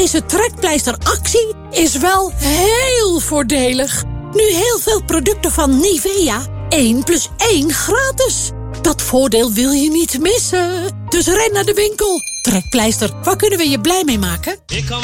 Deze trekpleisteractie is wel heel voordelig. Nu heel veel producten van Nivea 1 + 1 gratis. Dat voordeel wil je niet missen. Dus ren naar de winkel. Trekpleister, waar kunnen we je blij mee maken?